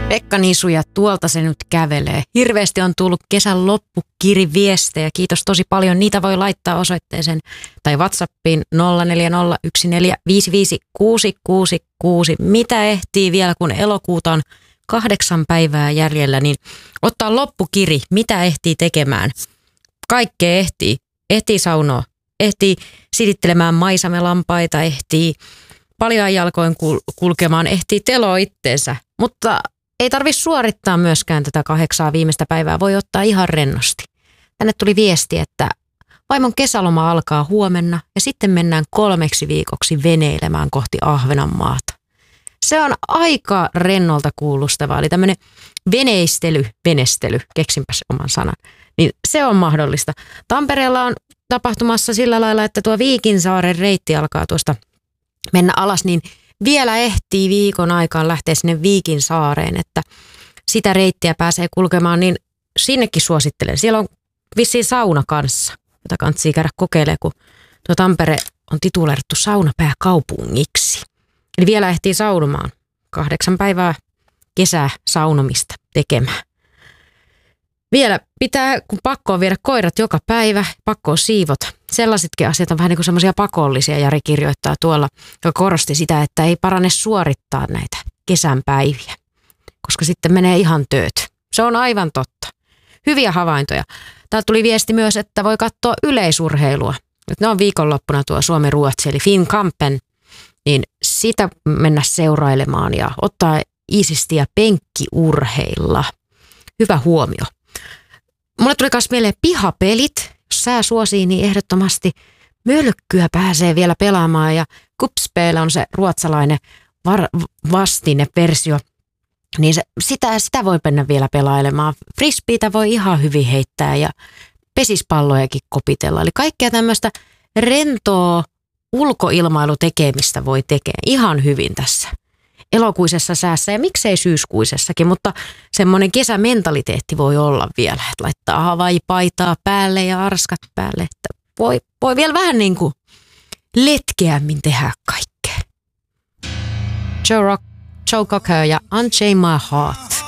Pekka Nisu ja tuolta se nyt kävelee. Hirveästi on tullut kesän loppukiriviestejä. Kiitos tosi paljon. Niitä voi laittaa osoitteeseen tai WhatsAppiin 0401455666. Mitä ehtii vielä, kun elokuuta on 8 päivää jäljellä, niin ottaa loppukiri. Mitä ehtii tekemään? Kaikkea ehtii. Ehtii saunoa. Ehtii silittelemään maisamelampaita. Ehtii paljon jalkoin kulkemaan. Ehtii teloa itteensä. Mutta ei tarvitse suorittaa myöskään tätä 8 viimeistä päivää. Voi ottaa ihan rennosti. Tänne tuli viesti, että vaimon kesäloma alkaa huomenna ja sitten mennään 3 viikoksi veneilemään kohti Ahvenanmaata. Se on aika rennolta kuulostavaa. Eli tämmöinen venestely, keksinpäs oman sanan. Niin se on mahdollista. Tampereella on tapahtumassa sillä lailla, että tuo Viikinsaaren reitti alkaa tuosta mennä alas, niin vielä ehtii viikon aikaan lähteä sinne Viikinsaareen, että sitä reittiä pääsee kulkemaan, niin sinnekin suosittelen. Siellä on vissiin sauna kanssa, jota kannattaa käydä kokeilemaan, kun tuo Tampere on tituleerattu saunapääkaupungiksi. Eli vielä ehtii saunomaan 8 päivää kesää saunomista tekemään. Vielä pitää, kun pakko on viedä koirat joka päivä, pakko on siivota. Sellaisetkin asiat on vähän niin kuin semmoisia pakollisia. Jari kirjoittaa tuolla, joka korosti sitä, että ei parane suorittaa näitä kesän päiviä, koska sitten menee ihan tööt. Se on aivan totta. Hyviä havaintoja. Täältä tuli viesti myös, että voi katsoa yleisurheilua. Ne on viikonloppuna tuo Suomi-Ruotsi eli Finnkampen, niin sitä mennä seurailemaan ja ottaa iisisti ja penkkiurheilla. Hyvä huomio. Mulle tuli myös mieleen pihapelit. Jos sää suosii, niin ehdottomasti mölkkyä pääsee vielä pelaamaan. Ja Kupspel on se ruotsalainen vastineversio. Niin sitä voi mennä vielä pelailemaan. Frisbeitä voi ihan hyvin heittää ja pesispallojakin kopitella. Eli kaikkea tämmöistä rentoa ulkoilmailutekemistä voi tekee ihan hyvin tässä elokuisessa säässä ja miksei syyskuisessakin, mutta semmoinen kesämentaliteetti voi olla vielä, että laittaa havaijipaitaa päälle ja arskat päälle, että voi vielä vähän niin letkeämmin tehdä kaikkea. Joe Cocker ja Unchain My Heart.